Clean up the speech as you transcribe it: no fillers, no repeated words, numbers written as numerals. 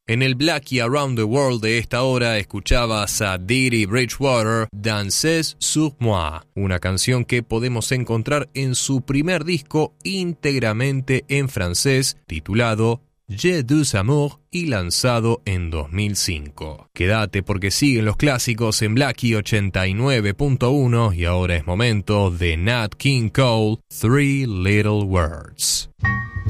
En el Blackie Around the World de esta hora escuchabas a Didi Bridgewater, Danses sur moi, una canción que podemos encontrar en su primer disco íntegramente en francés, titulado J'ai deux amours y lanzado en 2005. Quédate porque siguen los clásicos en Blackie 89.1 y ahora es momento de Nat King Cole, Three Little Words.